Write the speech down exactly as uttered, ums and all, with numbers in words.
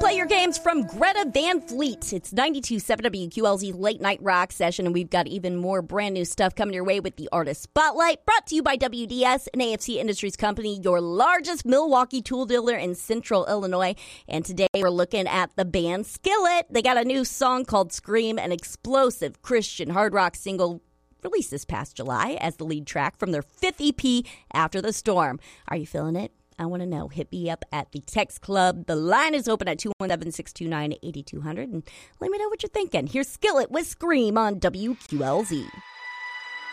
play your games from Greta Van Fleet. It's ninety-two point seven W Q L Z Late Night Rock Session, and we've got even more brand new stuff coming your way with the Artist Spotlight, brought to you by W D S, an A F C Industries company, your largest Milwaukee tool dealer in Central Illinois. And today we're looking at the band Skillet. They got a new song called Scream, an explosive Christian hard rock single released this past July as the lead track from their fifth E P, After the Storm. Are you feeling it? I want to know. Hit me up at the Text Club. The line is open at two one seven, six two nine, eight two zero zero. And let me know what you're thinking. Here's Skillet with Scream on W Q L Z.